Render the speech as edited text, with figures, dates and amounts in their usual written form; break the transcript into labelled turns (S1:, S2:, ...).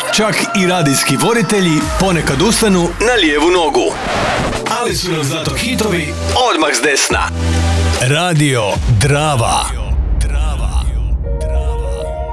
S1: Čak i radijski voditelji ponekad ustanu na lijevu nogu. Ali su nam zato hitovi odmah s desna. Radio Drava.